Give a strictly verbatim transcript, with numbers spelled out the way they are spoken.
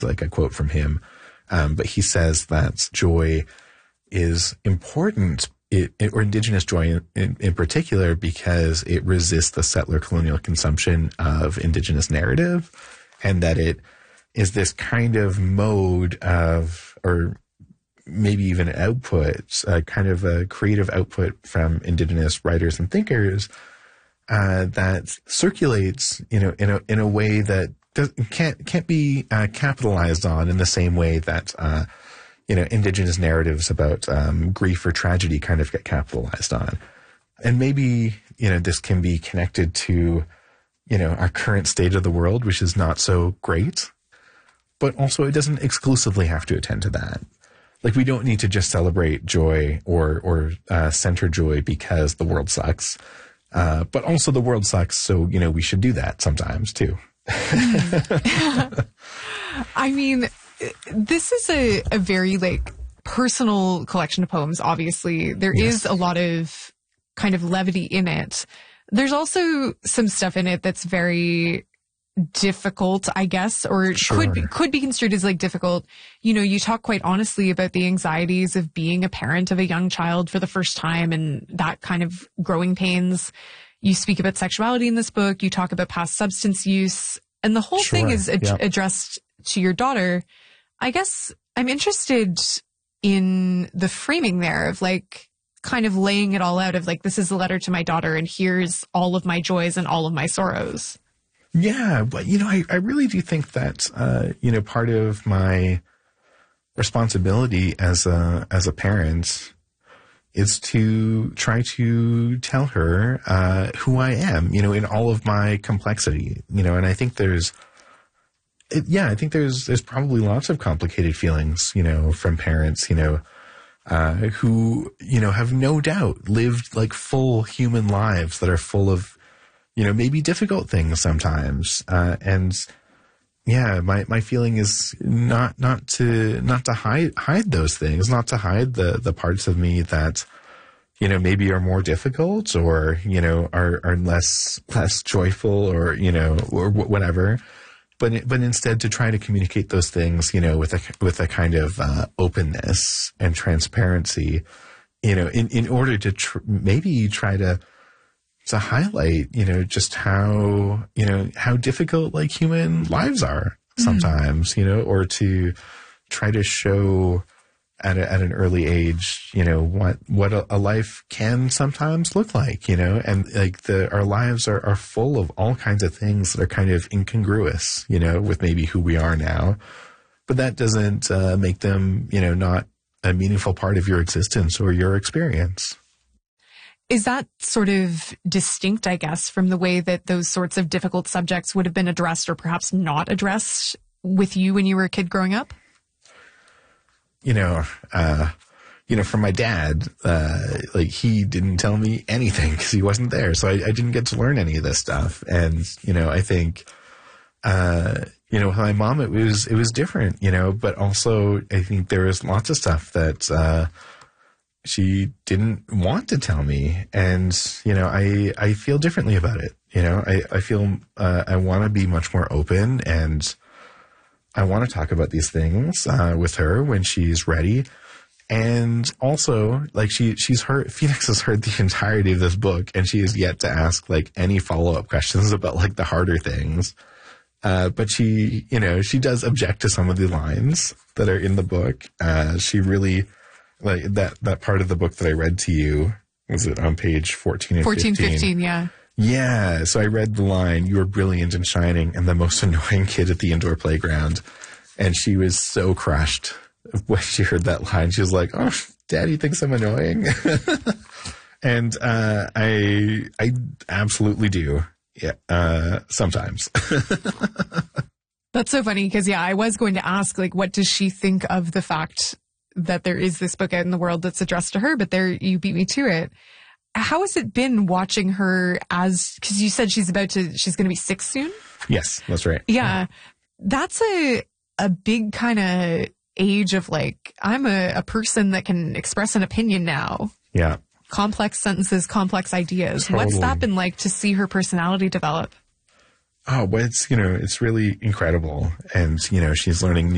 like a quote from him. Um, but he says that joy is important, it, it, or indigenous joy in, in, in particular, because it resists the settler colonial consumption of indigenous narrative, and that it is this kind of mode of, or maybe even output, a kind of a creative output from indigenous writers and thinkers uh, that circulates, you know, in a in a way that does, can't can't be uh, capitalized on in the same way that uh, you know indigenous narratives about um, grief or tragedy kind of get capitalized on. And maybe you know this can be connected to you know our current state of the world, which is not so great, but also it doesn't exclusively have to attend to that. Like, we don't need to just celebrate joy or or uh, center joy because the world sucks. Uh, but also the world sucks, so, you know, we should do that sometimes, too. I mean, this is a, a very, like, personal collection of poems, obviously. There yes. is a lot of kind of levity in it. There's also some stuff in it that's very difficult, I guess, or sure. could be, could be construed as like difficult. You know, you talk quite honestly about the anxieties of being a parent of a young child for the first time and that kind of growing pains. You speak about sexuality in this book. You talk about past substance use, and the whole sure. thing is ad- yeah. addressed to your daughter. I guess I'm interested in the framing there of like kind of laying it all out of like, this is a letter to my daughter and here's all of my joys and all of my sorrows. Yeah, but, you know, I, I really do think that, uh, you know, part of my responsibility as a, as a parent is to try to tell her, uh, who I am, you know, in all of my complexity, you know, and I think there's, it, yeah, I think there's, there's probably lots of complicated feelings, you know, from parents, you know, uh, who, you know, have no doubt lived like full human lives that are full of, you know, maybe difficult things sometimes. Uh, and yeah, my, my feeling is not, not to, not to hide, hide those things, not to hide the, the parts of me that, you know, maybe are more difficult or, you know, are, are less, less joyful or, you know, or whatever. But, but instead to try to communicate those things, you know, with a, with a kind of, uh, openness and transparency, you know, in, in order to tr- maybe try to, to highlight, you know, just how, you know, how difficult like human lives are sometimes, mm-hmm. you know, or to try to show at a, at an early age, you know, what, what a, a life can sometimes look like, you know, and like the, our lives are, are full of all kinds of things that are kind of incongruous, you know, with maybe who we are now, but that doesn't uh, make them, you know, not a meaningful part of your existence or your experience. Is that sort of distinct, I guess, from the way that those sorts of difficult subjects would have been addressed or perhaps not addressed with you when you were a kid growing up? You know, uh, you know, from my dad, uh, like he didn't tell me anything because he wasn't there. So I, I didn't get to learn any of this stuff. And, you know, I think, uh, you know, with my mom, it was, it was different, you know, but also I think there was lots of stuff that, uh, she didn't want to tell me. And, you know, I, I feel differently about it. You know, I, I feel, uh, I want to be much more open and I want to talk about these things, uh, with her when she's ready. And also, like, she, she's heard, Phoenix has heard the entirety of this book and she has yet to ask, like, any follow-up questions about, like, the harder things. Uh, but she, you know, she does object to some of the lines that are in the book. Uh, she really, like that, that part of the book that I read to you, was it on page fourteen and fourteen, fifteen? fifteen, yeah. Yeah. So I read the line, "You are brilliant and shining and the most annoying kid at the indoor playground." And she was so crushed when she heard that line. She was like, "Oh, Daddy thinks I'm annoying." And, uh, I, I absolutely do. Yeah. Uh, sometimes. That's so funny. Cause yeah, I was going to ask, like, what does she think of the fact that there is this book out in the world that's addressed to her, but there you beat me to it. How has it been watching her as, cause you said she's about to, she's going to be six soon? Yes, that's right. Yeah. That's a, a big kind of age of like, I'm a, a person that can express an opinion now. Yeah. Complex sentences, complex ideas. Totally. What's that been like to see her personality develop? Oh, well, it's, you know, it's really incredible. And, you know, she's learning new